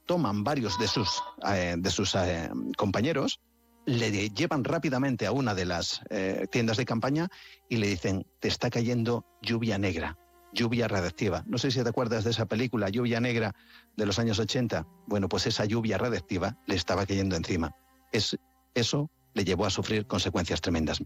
toman varios de sus compañeros, le llevan rápidamente a una de las tiendas de campaña y le dicen: te está cayendo lluvia negra, lluvia radiactiva. No sé si te acuerdas de esa película, Lluvia Negra, de los años 80. Bueno, pues esa lluvia radiactiva le estaba cayendo encima. Eso le llevó a sufrir consecuencias tremendas.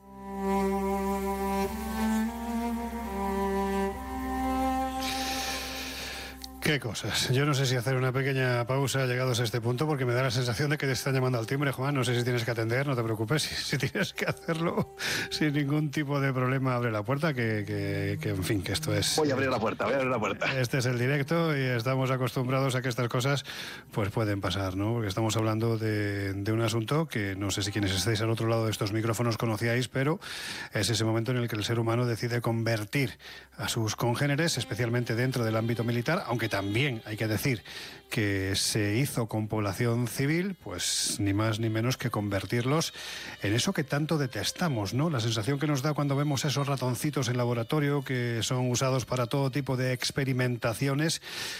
Qué cosas. Yo no sé si hacer una pequeña pausa llegados a este punto, porque me da la sensación de que te están llamando al timbre, Juan. No sé si tienes que atender, no te preocupes. Si tienes que hacerlo sin ningún tipo de problema, abre la puerta, que en fin, que esto es... Voy a abrir la puerta. Este es el directo y estamos acostumbrados a que estas cosas pues pueden pasar, ¿no? Porque estamos hablando de un asunto que no sé si quienes estáis al otro lado de estos micrófonos conocíais, pero es ese momento en el que el ser humano decide convertir a sus congéneres, especialmente dentro del ámbito militar, aunque también hay que decir que se hizo con población civil, pues ni más ni menos que convertirlos en eso que tanto detestamos, ¿no? La sensación que nos da cuando vemos esos ratoncitos en laboratorio que son usados para todo tipo de experimentaciones,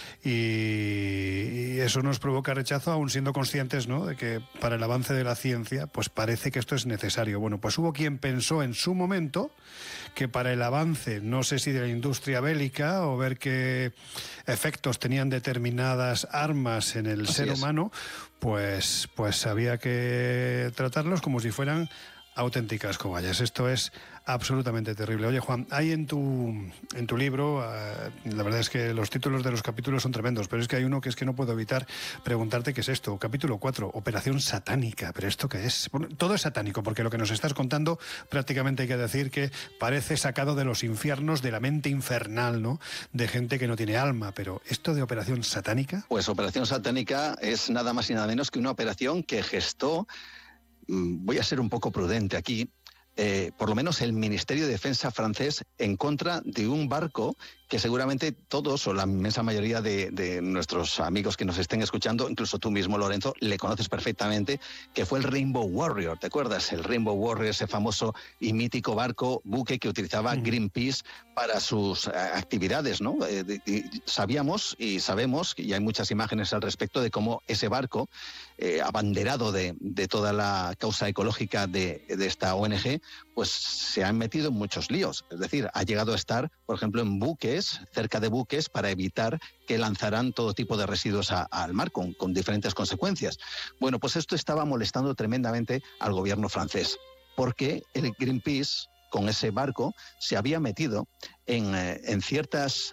y eso nos provoca rechazo, aun siendo conscientes, ¿no?, de que para el avance de la ciencia pues parece que esto es necesario. Bueno, pues hubo quien pensó en su momento que para el avance, no sé si de la industria bélica o ver qué efectos tenían determinadas armas en el ser humano, pues había que tratarlos como si fueran auténticas cobayas. Esto es absolutamente terrible. Oye, Juan, hay en tu libro, la verdad es que los títulos de los capítulos son tremendos, pero es que hay uno que es que no puedo evitar preguntarte qué es esto. Capítulo 4, Operación Satánica. ¿Pero esto qué es? Bueno, todo es satánico, porque lo que nos estás contando prácticamente hay que decir que parece sacado de los infiernos, de la mente infernal, ¿no?, de gente que no tiene alma. Pero ¿esto de Operación Satánica? Pues Operación Satánica es nada más y nada menos que una operación que gestó, voy a ser un poco prudente aquí, por lo menos el Ministerio de Defensa francés, en contra de un barco que seguramente todos o la inmensa mayoría de nuestros amigos que nos estén escuchando, incluso tú mismo, Lorenzo, le conoces perfectamente, que fue el Rainbow Warrior. ¿Te acuerdas? El Rainbow Warrior, ese famoso y mítico buque que utilizaba Greenpeace para sus actividades, ¿no? Sabíamos y sabemos, y hay muchas imágenes al respecto, de cómo ese barco, abanderado de toda la causa ecológica de esta ONG, pues se han metido en muchos líos. Es decir, ha llegado a estar, por ejemplo, en buques, cerca de buques, para evitar que lanzaran todo tipo de residuos al mar, con diferentes consecuencias. Bueno, pues esto estaba molestando tremendamente al gobierno francés, porque el Greenpeace, con ese barco, se había metido en ciertas,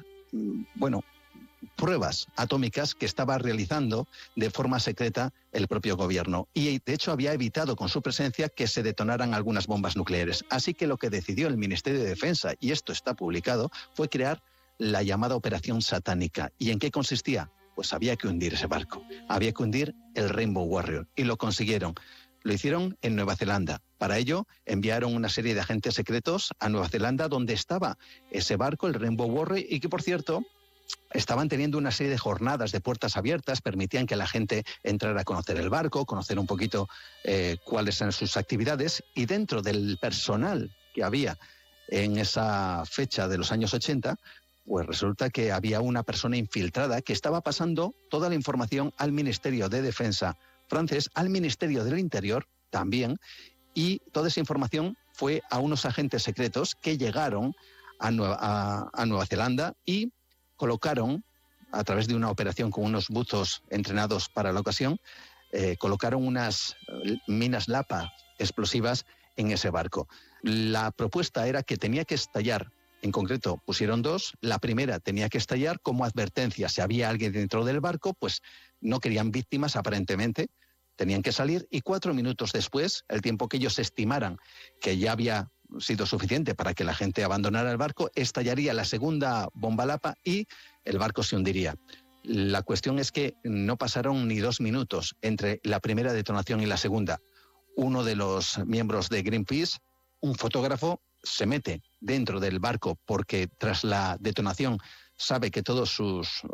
pruebas atómicas que estaba realizando de forma secreta el propio gobierno, y de hecho había evitado con su presencia que se detonaran algunas bombas nucleares. Así que lo que decidió el Ministerio de Defensa, y esto está publicado, fue crear la llamada Operación Satánica. ¿Y en qué consistía? Pues había que hundir ese barco, había que hundir el Rainbow Warrior, y lo consiguieron. Lo hicieron en Nueva Zelanda. Para ello enviaron una serie de agentes secretos a Nueva Zelanda, donde estaba ese barco, el Rainbow Warrior, y que, por cierto, estaban teniendo una serie de jornadas de puertas abiertas, permitían que la gente entrara a conocer el barco, conocer un poquito cuáles eran sus actividades, y dentro del personal que había en esa fecha de los años 80, pues resulta que había una persona infiltrada que estaba pasando toda la información al Ministerio de Defensa francés, al Ministerio del Interior también, y toda esa información fue a unos agentes secretos que llegaron a Nueva Zelanda y colocaron, a través de una operación con unos buzos entrenados para la ocasión, colocaron unas minas Lapa explosivas en ese barco. La propuesta era que tenía que estallar, en concreto pusieron dos, la primera tenía que estallar como advertencia. Si había alguien dentro del barco, pues no querían víctimas aparentemente, tenían que salir, y 4 minutos después, el tiempo que ellos estimaran que ya había sido suficiente para que la gente abandonara el barco, estallaría la segunda bomba Lapa y el barco se hundiría. La cuestión es que no pasaron ni 2 minutos entre la primera detonación y la segunda. Uno de los miembros de Greenpeace, un fotógrafo, se mete dentro del barco porque tras la detonación sabe que todos sus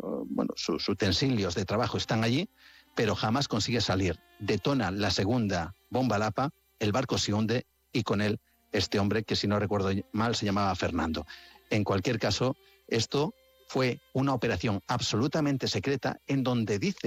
utensilios de trabajo están allí, pero jamás consigue salir. Detona la segunda bomba Lapa, el barco se hunde y con él este hombre que, si no recuerdo mal, se llamaba Fernando. En cualquier caso, esto fue una operación absolutamente secreta en donde dice